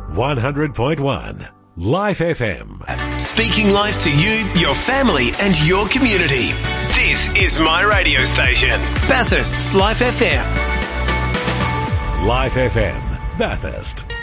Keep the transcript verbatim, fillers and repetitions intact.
one hundred point one Life F M. Speaking life to you, your family and your community. This is my radio station, Bathurst's Life F M. Life F M, Bathurst.